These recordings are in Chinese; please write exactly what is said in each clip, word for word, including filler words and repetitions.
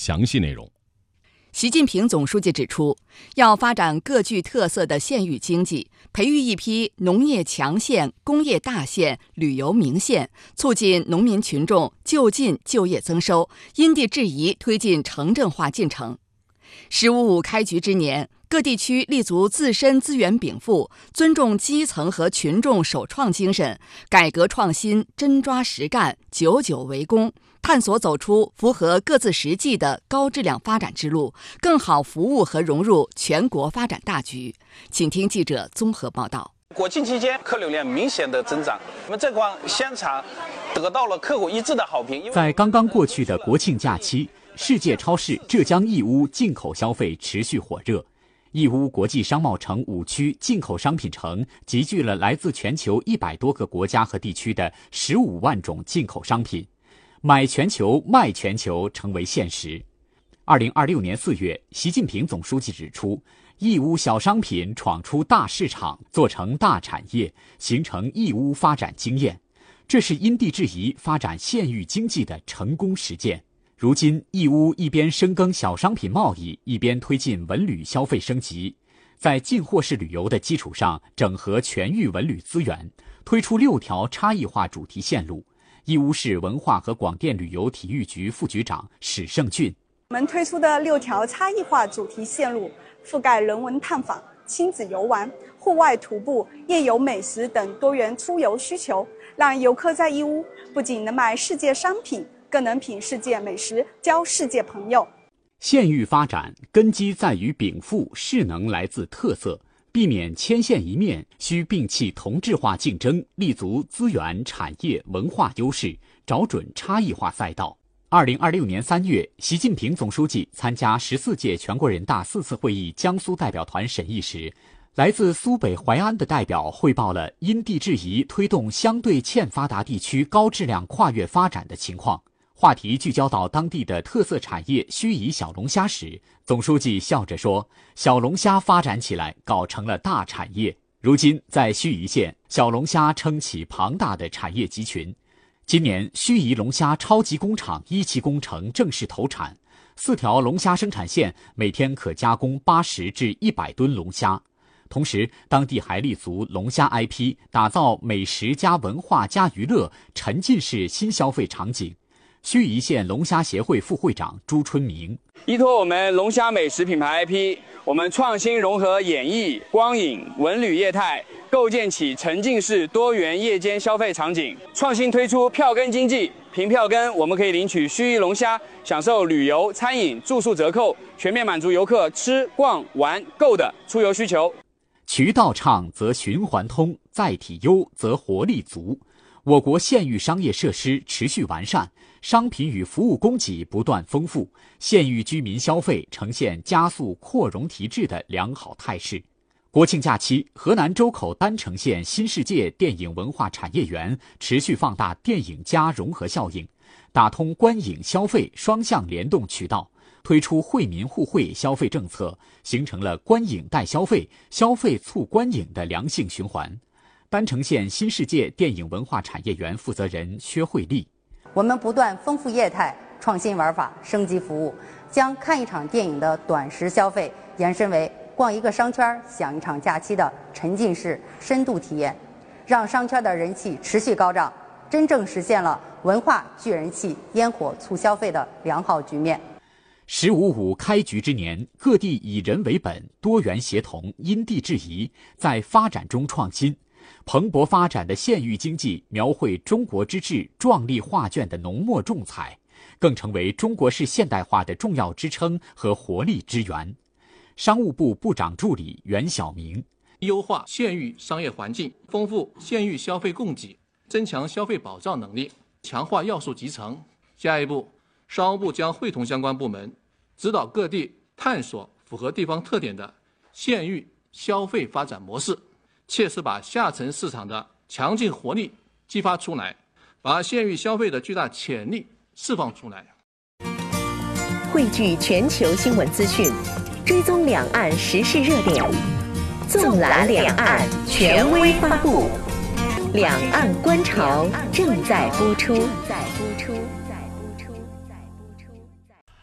详细内容。 习近平总书记指出，要发展各具特色的县域经济，培育一批农业强县、工业大县、旅游名县，促进农民群众就近就业增收，因地制宜推进城镇化进程。十五五开局之年，各地区立足自身资源禀赋，尊重基层和群众首创精神，改革创新，真抓实干，久久为功，探索走出符合各自实际的高质量发展之路，更好服务和融入全国发展大局。请听记者综合报道。 国庆期间客流量明显的增长，我们这款香肠得到了客户一致的好评。 在刚刚过去的国庆假期，世界超市浙江义乌进口消费持续火热。义乌国际商贸城五区进口商品城集聚了来自全球一百多个国家和地区的十五万种进口商品，买全球卖全球成为现实。二零二六年四月，习近平总书记指出，义乌小商品闯出大市场，做成大产业，形成义乌发展经验，这是因地制宜发展县域经济的成功实践。如今，义乌一边深耕小商品贸易，一边推进文旅消费升级，在进货式旅游的基础上，整合全域文旅资源，推出六条差异化主题线路。义乌市文化和广电旅游体育局副局长史胜俊： 我们推出的六条差异化主题线路，覆盖人文探访、亲子游玩、户外徒步、夜游美食等多元出游需求，让游客在义乌不仅能买世界商品，更能品世界美食，交世界朋友。 县域发展根基在于禀赋势能来自特色，避免千县一面，需摒弃同质化竞争，立足资源、产业、文化优势，找准差异化赛道。二零二六年三月，习近平总书记参加十四届全国人大四次会议江苏代表团审议时，来自苏北淮安的代表汇报了因地制宜推动相对欠发达地区高质量跨越发展的情况。话题聚焦到当地的特色产业盱眙小龙虾时，总书记笑着说，小龙虾发展起来搞成了大产业。如今在盱眙县，小龙虾撑起庞大的产业集群。今年盱眙龙虾超级工厂一期工程正式投产，四条龙虾生产线每天可加工八十至一百吨龙虾。同时，当地还立足龙虾 I P， 打造美食加文化加娱乐沉浸式新消费场景。盱眙县龙虾协会副会长朱春明： 依托我们龙虾美食品牌 I P， 我们创新融合演艺、光影、文旅业态，构建起沉浸式多元夜间消费场景。创新推出票根经济，凭票根我们可以领取盱眙龙虾，享受旅游、餐饮、住宿折扣，全面满足游客吃、逛、玩、购的出游需求。 渠道畅则循环通，载体优则活力足。我国县域商业设施持续完善，商品与服务供给不断丰富，县域居民消费呈现加速扩容提质的良好态势。国庆假期，河南周口郸城县新世界电影文化产业园持续放大电影加融合效应，打通观影消费双向联动渠道，推出惠民互惠消费政策，形成了观影带消费、消费促观影的良性循环。郸城县新世界电影文化产业园负责人薛慧丽： 我们不断丰富业态，创新玩法，升级服务，将看一场电影的短时消费延伸为逛一个商圈、享一场假期的沉浸式深度体验，让商圈的人气持续高涨，真正实现了文化聚人气、烟火促消费的良好局面。 十五五开局之年，各地以人为本，多元协同，因地制宜，在发展中创新。蓬勃发展的县域经济描绘中国之治壮丽画卷的浓墨重彩，更成为中国式现代化的重要支撑和活力之源。商务部部长助理袁晓明： 优化县域商业环境，丰富县域消费供给，增强消费保障能力，强化要素集成。下一步，商务部将会同相关部门，指导各地探索符合地方特点的县域消费发展模式，切实把下沉市场的强劲活力激发出来，把县域消费的巨大潜力释放出来。 汇聚全球新闻资讯，追踪两岸时事热点，纵览两岸权威发布。两岸观潮正在播出。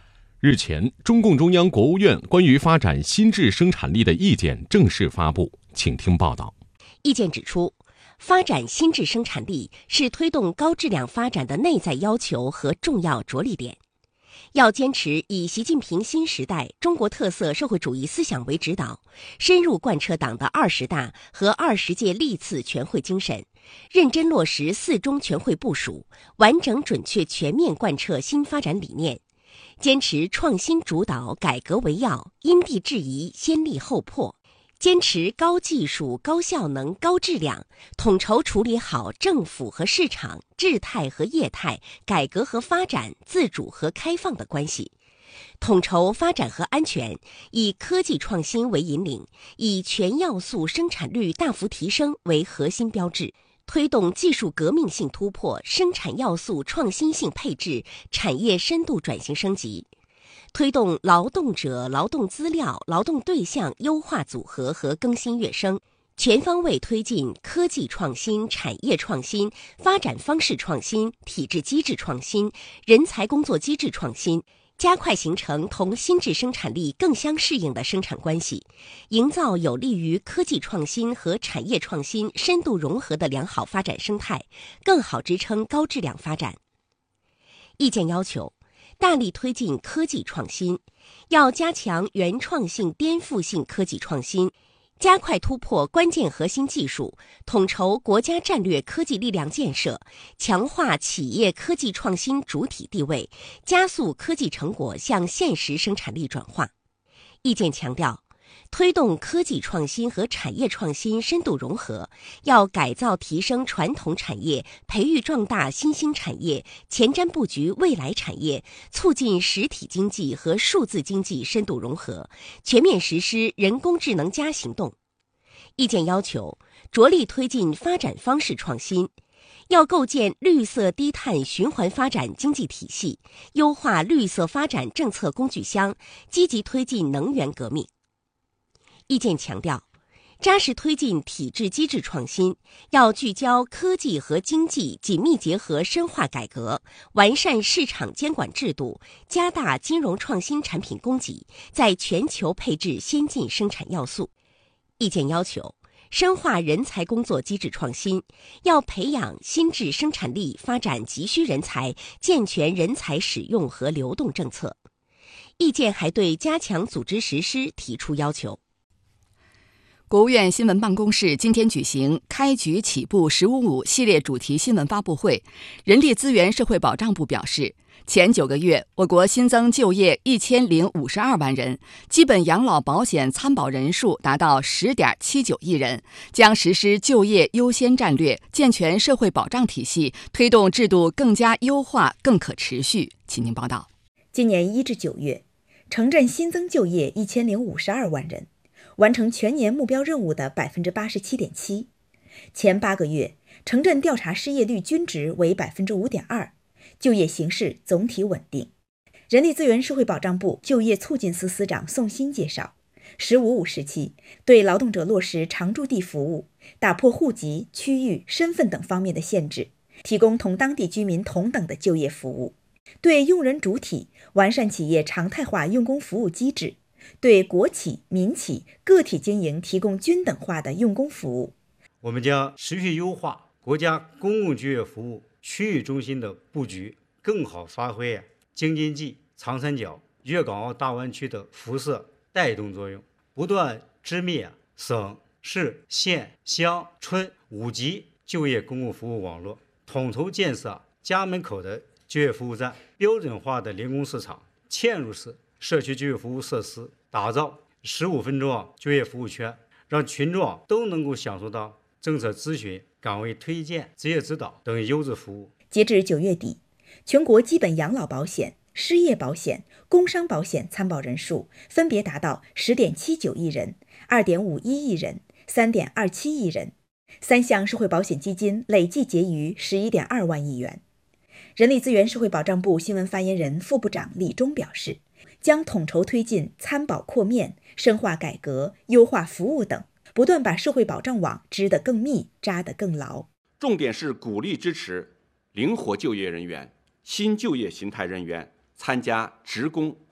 日前，中共中央、国务院关于发展新质生产力的意见正式发布，请听报道。 意见指出，发展新质生产力是推动高质量发展的内在要求和重要着力点。要坚持以习近平新时代中国特色社会主义思想为指导，深入贯彻党的二十大和二十届历次全会精神，认真落实四中全会部署，完整准确全面贯彻新发展理念，坚持创新主导、改革为要，因地制宜、先立后破，坚持高技术、高效能、高质量，统筹处理好政府和市场、质态和业态、改革和发展、自主和开放的关系。统筹发展和安全，以科技创新为引领，以全要素生产率大幅提升为核心标志，推动技术革命性突破、生产要素创新性配置、产业深度转型升级，推动劳动者、劳动资料、劳动对象优化组合和更新跃升，全方位推进科技创新、产业创新、发展方式创新、体制机制创新、人才工作机制创新，加快形成同新质生产力更相适应的生产关系，营造有利于科技创新和产业创新深度融合的良好发展生态，更好支撑高质量发展。意见要求，大力推进科技创新，要加强原创性、颠覆性科技创新，加快突破关键核心技术，统筹国家战略科技力量建设，强化企业科技创新主体地位，加速科技成果向现实生产力转化。意见强调，推动科技创新和产业创新深度融合，要改造提升传统产业，培育壮大新兴产业，前瞻布局未来产业，促进实体经济和数字经济深度融合，全面实施人工智能加行动。意见要求，着力推进发展方式创新，要构建绿色低碳循环发展经济体系，优化绿色发展政策工具箱，积极推进能源革命。意见强调，扎实推进体制机制创新，要聚焦科技和经济紧密结合深化改革，完善市场监管制度，加大金融创新产品供给，在全球配置先进生产要素。意见要求，深化人才工作机制创新，要培养新质生产力发展急需人才，健全人才使用和流动政策。意见还对加强组织实施提出要求。 国务院新闻办公室今天举行开局起步十五五系列主题新闻发布会。人力资源社会保障部表示，前九个月，我国新增就业一千零五十二万人，基本养老保险参保人数达到十点七九亿人，将实施就业优先战略，健全社会保障体系，推动制度更加优化、更可持续。请听报道。 今年一至九月，城镇新增就业一千零五十二万人，完成全年目标任务的百分之八十七点七。前八个月，城镇调查失业率均值为百分之五点二。就业形势总体稳定。人力资源社会保障部就业促进司司长宋鑫介绍，十五五时期对劳动者落实常住地服务，打破户籍、区域、身份等方面的限制，提供同当地居民同等的就业服务。对用人主体完善企业常态化用工服务机制，对国企、民企、个体经营提供均等化的用工服务。 我们将持续优化国家公共就业服务区域中心的布局，更好发挥京津冀、长三角、粤港澳大湾区的辐射带动作用，不断织密省、市、县、乡、村五级就业公共服务网络，统筹建设家门口的就业服务站、标准化的零工市场、嵌入式社区就业服务设施，打造十五分钟就业服务圈，让群众都能够享受到政策咨询、岗位推荐、职业指导等优质服务。 截至九月底，全国基本养老保险、失业保险、工伤保险参保人数分别达到十点七九亿人、二点五一亿人、三点二七亿人，三项社会保险基金累计结余十一点二万亿元。人力资源社会保障部新闻发言人、副部长李忠表示，将统筹推进参保扩面、深化改革、优化服务等，不断把社会保障网织得更密、扎得更牢。 重点是鼓励支持灵活就业人员、新就业形态人员参加职工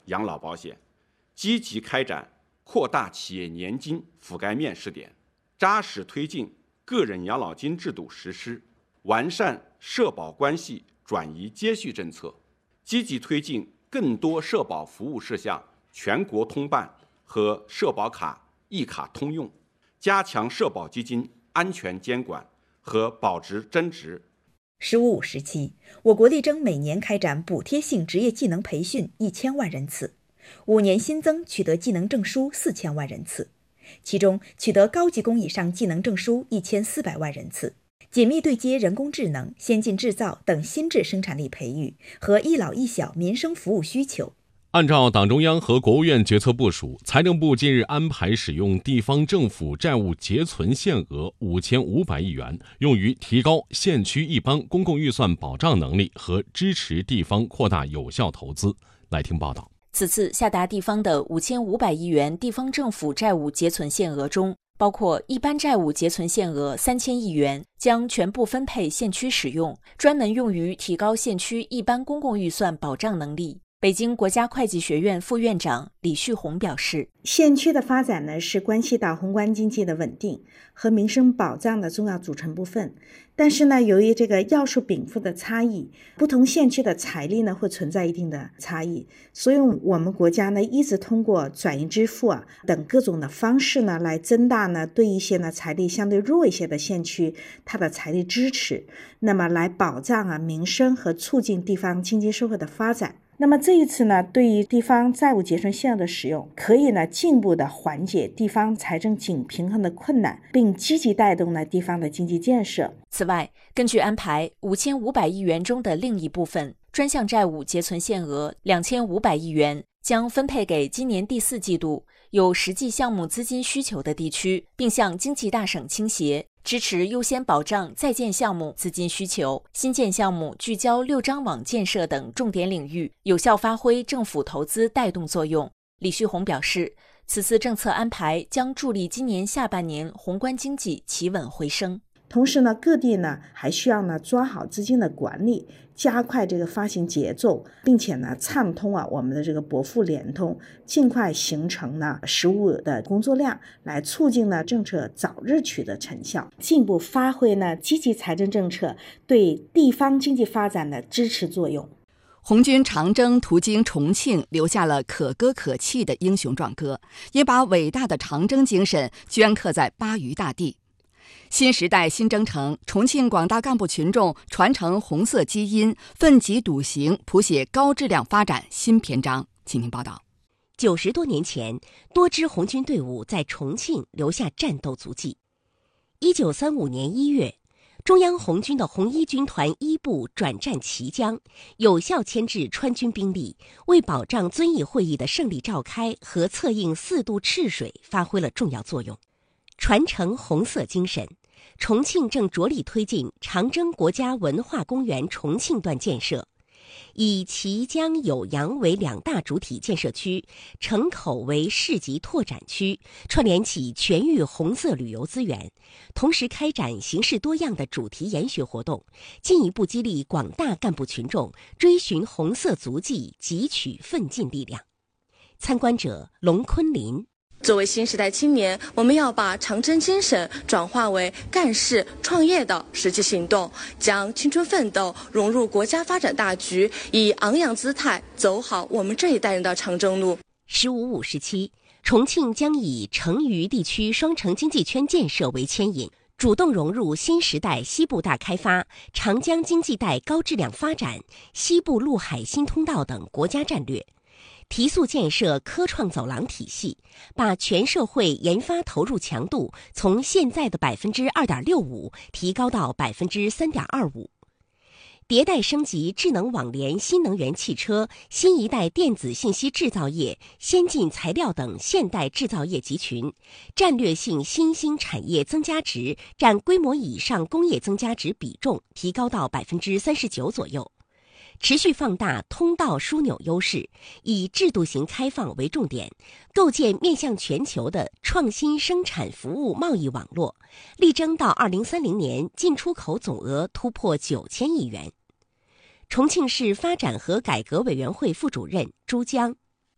养老保险，积极开展扩大企业年金覆盖面试点，扎实推进个人养老金制度实施，完善社保关系转移接续政策，积极推进更多社保服务事项全国通办和社保卡一卡通用，加强社保基金安全监管和保值增值。 十五五时期，我国力争每年开展补贴性职业技能培训一千万人次，五年新增取得技能证书四千万人次，其中取得高级工以上技能证书一千四百万人次，紧密对接人工智能、先进制造等新质生产力培育和一老一小民生服务需求。 按照党中央和国务院决策部署，财政部近日安排使用地方政府债务结存限额五千五百亿元，用于提高县区一般公共预算保障能力和支持地方扩大有效投资。来听报道。 此次下达地方的五千五百亿元地方政府债务结存限额中，包括一般债务结存限额三千亿元，将全部分配县区使用，专门用于提高县区一般公共预算保障能力。北京国家会计学院副院长李旭红表示， 县区的发展呢，是关系到宏观经济的稳定和民生保障的重要组成部分。但是呢，由于这个要素禀赋的差异，不同县区的财力呢会存在一定的差异，所以我们国家呢一直通过转移支付啊等各种的方式呢，来增大呢对一些呢财力相对弱一些的县区它的财力支持，那么来保障啊民生和促进地方经济社会的发展。那么这一次呢，对于地方债务结存限额的使用，可以呢进一步的缓解地方财政紧平衡的困难，并积极带动呢地方的经济建设。 此外，根据安排，五千五百亿元中的另一部分专项债务结存限额两千五百亿元将分配给今年第四季度有实际项目资金需求的地区，并向经济大省倾斜，支持优先保障在建项目资金需求，新建项目聚焦六张网建设等重点领域，有效发挥政府投资带动作用。李旭红表示，此次政策安排将助力今年下半年宏观经济企稳回升。 同时呢，各地呢还需要呢抓好资金的管理，加快这个发行节奏，并且呢畅通啊我们的这个拨付联通，尽快形成呢实务的工作量，来促进呢政策早日取得成效，进一步发挥呢积极财政政策对地方经济发展的支持作用。 红军长征途经重庆，留下了可歌可泣的英雄壮歌，也把伟大的长征精神镌刻在巴渝大地。新时代新征程，重庆广大干部群众传承红色基因，奋楫笃行，谱写高质量发展新篇章。请听报道。 九十多年前，多支红军队伍在重庆留下战斗足迹。一九三五年一月，中央红军的红一军团一部转战綦江，有效牵制川军兵力，为保障遵义会议的胜利召开和策应四渡赤水发挥了重要作用。传承红色精神，重庆正着力推进长征国家文化公园重庆段建设，以綦江、酉阳为两大主体建设区，城口为市级拓展区，串联起全域红色旅游资源，同时开展形式多样的主题研学活动，进一步激励广大干部群众追寻红色足迹，汲取奋进力量。参观者龙坤林。 作为新时代青年，我们要把长征精神转化为干事创业的实际行动，将青春奋斗融入国家发展大局，以昂扬姿态走好我们这一代人的长征路。 十五五时期，重庆将以成渝地区双城经济圈建设为牵引，主动融入新时代西部大开发、长江经济带高质量发展、西部陆海新通道等国家战略，提速建设科创走廊体系，把全社会研发投入强度从现在的百分之二点六五提高到百分之三点二五，迭代升级智能网联、新能源汽车、新一代电子信息制造业、先进材料等现代制造业集群，战略性新兴产业增加值占规模以上工业增加值比重提高到百分之三十九左右。持续放大通道枢纽优势，以制度型开放为重点，构建面向全球的创新生产服务贸易网络，力争到二零三零年进出口总额突破九千亿元。重庆市发展和改革委员会副主任朱江。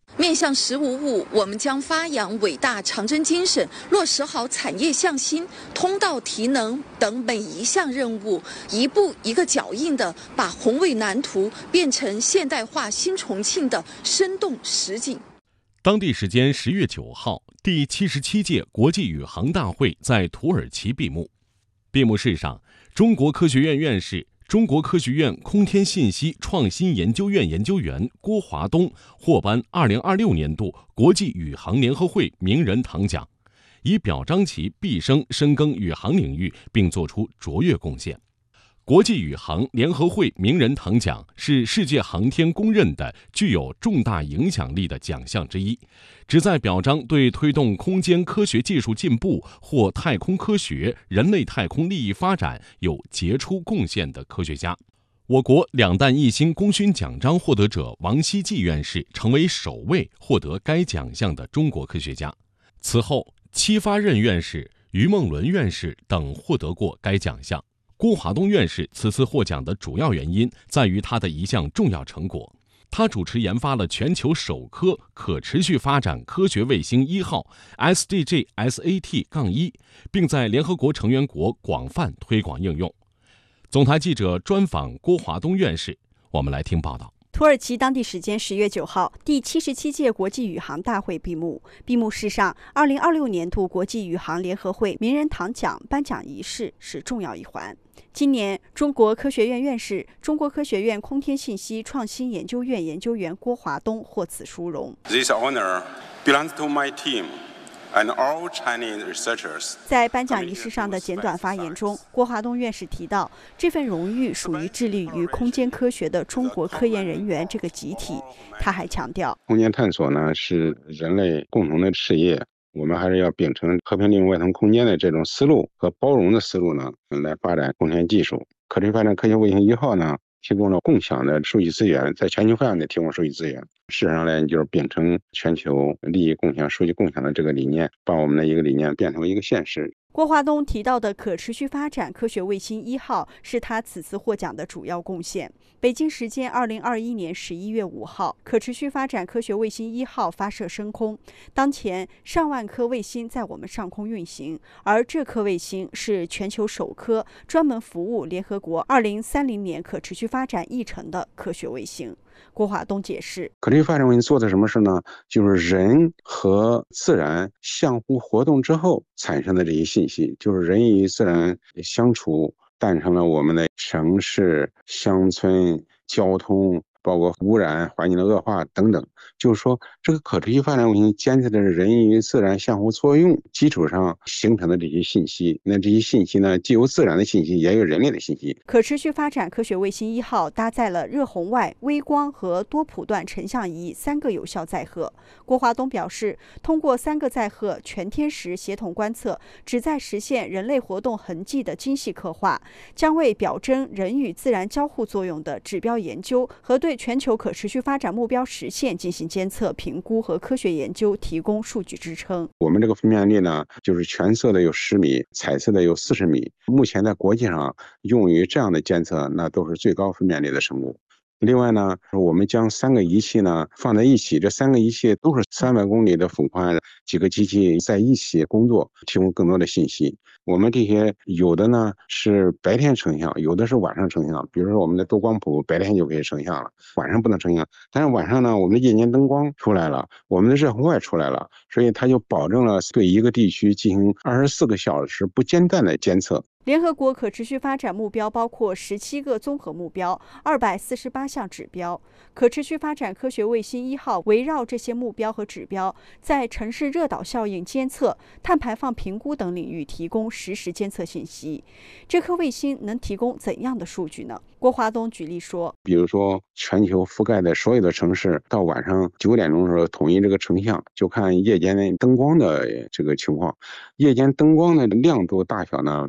面向“十五五”，我们将发扬伟大长征精神，落实好产业向心、通道提能等每一项任务，一步一个脚印的把宏伟蓝图变成现代化新重庆的生动实景。 当地时间十月九号，第七十七届国际宇航大会在土耳其闭幕。闭幕式上，中国科学院院士、中国科学院空天信息创新研究院研究员郭华东获颁二零二六年度国际宇航联合会名人堂奖，以表彰其毕生深耕宇航领域并作出卓越贡献。国际宇航联合会名人堂奖是世界航天公认的具有重大影响力的奖项之一，旨在表彰对推动空间科学技术进步或太空科学、人类太空利益发展有杰出贡献的科学家。我国两弹一星功勋奖章获得者王希季院士成为首位获得该奖项的中国科学家。此后，戚发轫院士、于梦伦院士等获得过该奖项。郭华东院士此次获奖的主要原因在于他的一项重要成果，他主持研发了全球首颗可持续发展科学卫星一号 S D G S A T 一， 并在联合国成员国广泛推广应用。总台记者专访郭华东院士，我们来听报道。 土耳其当地时间十月九号，第七十七届国际宇航大会闭幕。闭幕式上，二零二六年度国际宇航联合会名人堂奖颁奖仪式是重要一环。今年，中国科学院院士、中国科学院空天信息创新研究院研究员郭华东获此殊荣。 This honor belongs to my team and all Chinese researchers. 在颁奖仪式上的简短发言中，郭华东院士提到，这份荣誉属于致力于空间科学的中国科研人员这个集体。他还强调， 空间探索呢是人类共同的事业，我们还是要秉承和平利用外太空间的这种思路和包容的思路呢，来发展空间技术。可持续发展科学卫星一号呢，提供了共享的数据资源，在全球范围内提供数据资源。事实上呢，就是秉承全球利益共享、数据共享的这个理念，把我们的一个理念变成一个现实。 郭华东提到的可持续发展科学卫星一号是他此次获奖的主要贡献。北京时间二零二一年十一月五号，可持续发展科学卫星一号发射升空。当前上万颗卫星在我们上空运行，而这颗卫星是全球首颗专门服务联合国二零三零年可持续发展议程的科学卫星。郭华东解释， 可持续发展卫星做的什么事呢？就是人和自然相互活动之后产生的这些信息，就是人与自然相处诞生了我们的城市、乡村、交通，包括污染、环境的恶化等等。就是说，这个可持续发展卫星监测的是人与自然相互作用基础上形成的这些信息。那这些信息呢，既有自然的信息，也有人类的信息。 可持续发展科学卫星一号搭载了热红外、微光和多谱段成像仪三个有效载荷。郭华东表示，通过三个载荷全天时协同观测，旨在实现人类活动痕迹的精细刻画，将为表征人与自然交互作用的指标研究和对全球可持续发展目标实现进行监测、评估和科学研究提供数据支撑。 我们这个分辨率呢，就是全色的有十米，彩色的有四十米。目前在国际上用于这样的监测，那都是最高分辨率的生物。另外呢，我们将三个仪器呢放在一起，这三个仪器都是三百公里的幅宽，几个机器在一起工作，提供更多的信息。我们这些有的呢是白天成像，有的是晚上成像。比如说我们的多光谱白天就可以成像了，晚上不能成像。但是晚上呢，我们的夜间灯光出来了，我们的热红外出来了，所以它就保证了对一个地区进行二十四个小时不间断的监测。 联合国可持续发展目标包括十七个综合目标、二百四十八项指标。可持续发展科学卫星一号围绕这些目标和指标，在城市热岛效应监测、碳排放评估等领域提供实时监测信息。这颗卫星能提供怎样的数据呢？郭华东举例说， 比如说全球覆盖的所有的城市，到晚上九点钟的时候统一这个成像，就看夜间的灯光的这个情况。夜间灯光的亮度大小呢，标志着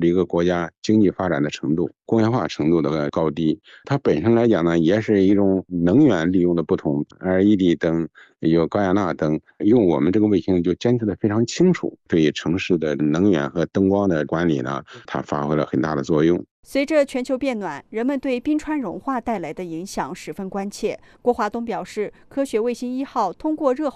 一个国家经济发展的程度、工业化程度的高低。它本身来讲呢，也是一种能源利用的不同。L E D 灯有高雅纳灯，用我们这个卫星就监测的非常清楚，对城市的能源和灯光的管理呢，它发挥了很大的作用。 随着全球变暖，人们对冰川融化带来的影响十分关切。郭华东表示，科学卫星一号通过热